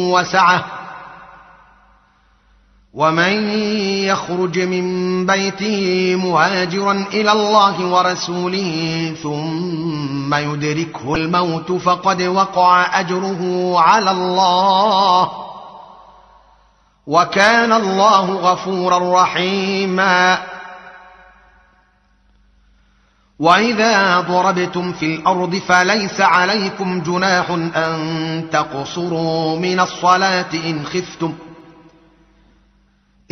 وسعة ومن يخرج من بيته مهاجرا إلى الله ورسوله ثم يدركه الموت فقد وقع أجره على الله وكان الله غفورا رحيما. وإذا ضربتم في الأرض فليس عليكم جناح أن تقصروا من الصلاة إن خفتم